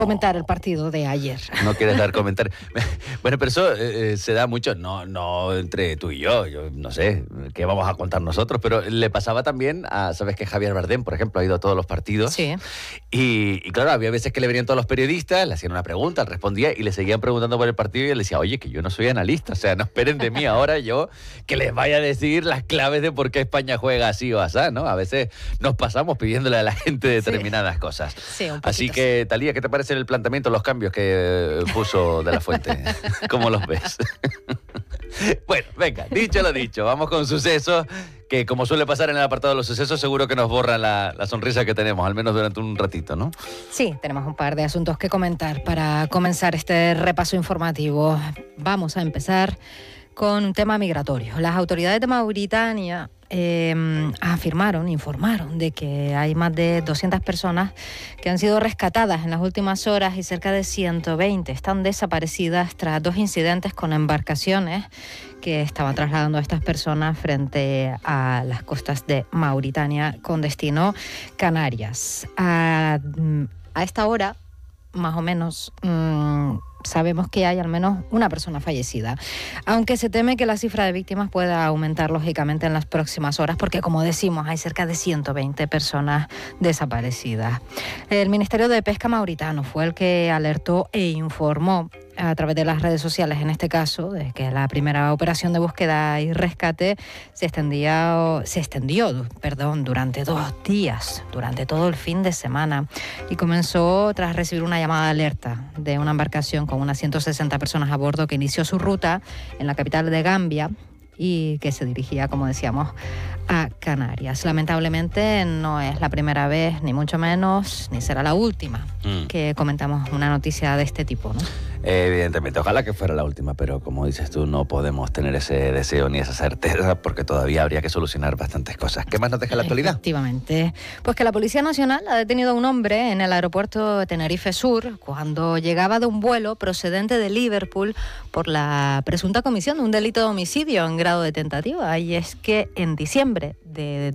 comentar el partido de ayer. No quieres dar comentarios. Bueno, pero eso se da mucho, no entre tú y yo no sé qué vamos a contar nosotros, pero le pasaba también a, ¿sabes que Javier Bardem, por ejemplo, ha ido a todos los partidos? Sí. Y claro, había veces que le venían todos los periodistas, le hacían una pregunta, él respondía y le seguían preguntando por el partido y él decía, oye, que yo no soy analista, o sea, no esperen de mí ahora yo que les vaya a decir las claves de por qué España juega así o asá, ¿no? A veces nos pasamos pidiéndole a la gente determinadas cosas. Sí, un poquito. Así que, Talía, ¿qué te parece el planteamiento, los cambios que puso De la Fuente? ¿Cómo los ves? Bueno, venga, dicho lo dicho, vamos con sucesos, que como suele pasar en el apartado de los sucesos, seguro que nos borra la sonrisa que tenemos, al menos durante un ratito, ¿no? Sí, tenemos un par de asuntos que comentar para comenzar este repaso informativo. Vamos a empezar con un tema migratorio. Las autoridades de Mauritania informaron de que hay más de 200 personas que han sido rescatadas en las últimas horas y cerca de 120 están desaparecidas tras 2 incidentes con embarcaciones que estaban trasladando a estas personas frente a las costas de Mauritania con destino Canarias. A esta hora, más o menos, sabemos que hay al menos una persona fallecida, aunque se teme que la cifra de víctimas pueda aumentar lógicamente en las próximas horas porque, como decimos, hay cerca de 120 personas desaparecidas. El Ministerio de Pesca mauritano fue el que alertó e informó a través de las redes sociales, en este caso, de que la primera operación de búsqueda y rescate se extendió durante 2 días, durante todo el fin de semana, y comenzó tras recibir una llamada de alerta de una embarcación con unas 160 personas a bordo que inició su ruta en la capital de Gambia y que se dirigía, como decíamos, a Canarias. Lamentablemente no es la primera vez, ni mucho menos, ni será la última que comentamos una noticia de este tipo, ¿no? Evidentemente, ojalá que fuera la última, pero como dices tú, no podemos tener ese deseo ni esa certeza porque todavía habría que solucionar bastantes cosas. ¿Qué más nos deja la actualidad? Efectivamente. Pues que la Policía Nacional ha detenido a un hombre en el aeropuerto de Tenerife Sur cuando llegaba de un vuelo procedente de Liverpool por la presunta comisión de un delito de homicidio en grado de tentativa. Y es que en diciembre de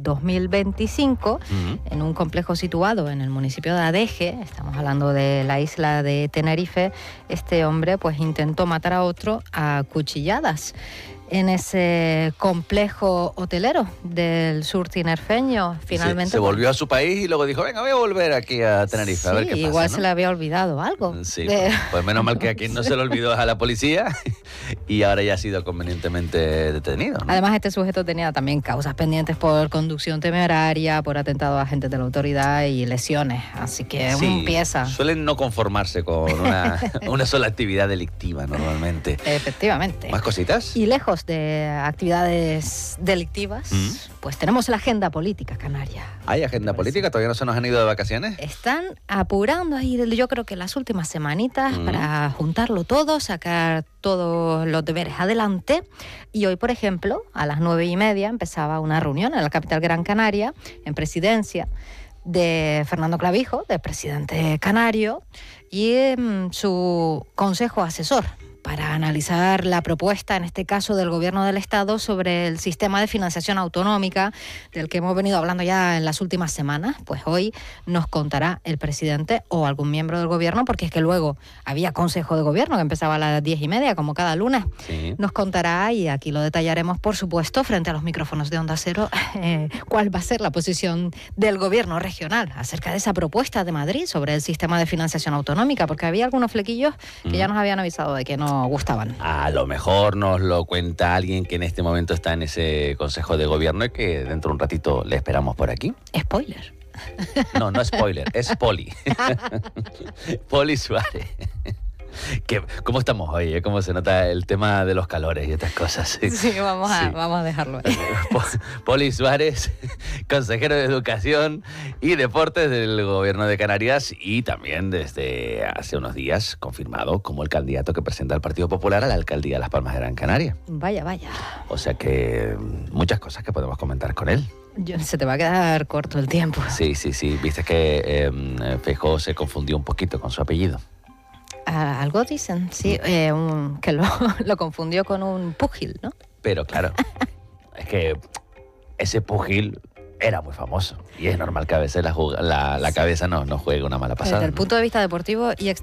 2025, en un complejo situado en el municipio de Adeje, estamos hablando de la isla de Tenerife, este hombre pues intentó matar a otro a cuchilladas en ese complejo hotelero del sur tinerfeño. Finalmente se volvió a su país y luego dijo, venga, voy a volver aquí a Tenerife, sí, a ver qué pasa, igual, ¿no? Se le había olvidado algo. Sí, pues menos mal que a quien no se le olvidó es a la policía y ahora ya ha sido convenientemente detenido, ¿no? Además, este sujeto tenía también causas pendientes por conducción temeraria, por atentado a agentes de la autoridad y lesiones, así que empieza. Suelen no conformarse con una sola actividad delictiva normalmente. Efectivamente. ¿Más cositas? Y lejos de actividades delictivas, pues tenemos la agenda política canaria. ¿Hay agenda política? ¿Todavía no se nos han ido de vacaciones? Están apurando ahí, yo creo que las últimas semanitas para juntarlo todo, sacar todos los deberes adelante. Y hoy, por ejemplo, a las 9:30 empezaba una reunión en la capital Gran Canaria, en presidencia, de Fernando Clavijo, del presidente canario, y su consejo asesor, para analizar la propuesta, en este caso del Gobierno del Estado, sobre el sistema de financiación autonómica del que hemos venido hablando ya en las últimas semanas. Pues hoy nos contará el presidente o algún miembro del Gobierno, porque es que luego había Consejo de Gobierno que empezaba a las 10:30, como cada lunes. Sí. Nos contará, y aquí lo detallaremos, por supuesto, frente a los micrófonos de Onda Cero, cuál va a ser la posición del Gobierno regional acerca de esa propuesta de Madrid sobre el sistema de financiación autonómica, porque había algunos flequillos que ya nos habían avisado de que no gustaban. A lo mejor nos lo cuenta alguien que en este momento está en ese Consejo de Gobierno y que dentro de un ratito le esperamos por aquí. Spoiler. No spoiler, es Poli. Poli Suárez. ¿Cómo estamos hoy? ¿Cómo se nota el tema de los calores y estas cosas? Sí, vamos a dejarlo ahí. Poli Suárez, consejero de Educación y Deportes del Gobierno de Canarias y también desde hace unos días confirmado como el candidato que presenta el Partido Popular a la alcaldía de Las Palmas de Gran Canaria. Vaya. O sea que muchas cosas que podemos comentar con él. Se te va a quedar corto el tiempo. Sí. Viste que Feijóo se confundió un poquito con su apellido. Algo dicen, sí, que lo confundió con un púgil, ¿no? Pero claro, es que ese púgil era muy famoso y es normal que a veces la cabeza no juegue una mala pasada. Desde el punto de vista deportivo y